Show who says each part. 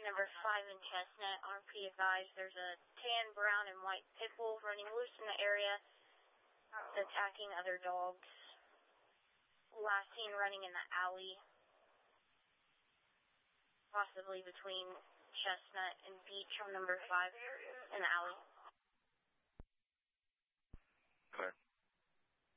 Speaker 1: number 5 in Chestnut. RP advised there's a tan, brown, and white pit bull running loose in the area, attacking other dogs. Last seen running in the alley, possibly between Chestnut and Beach on number 5 in the alley.